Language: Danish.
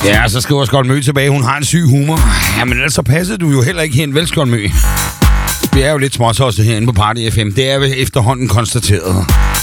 Ja, så skriver Skålmø tilbage, hun har en syg humor. Jamen ellers så passede du jo heller ikke hen, vel Skålmø? Vi er jo lidt småtosset herinde på Party FM. Det er vel efterhånden konstateret.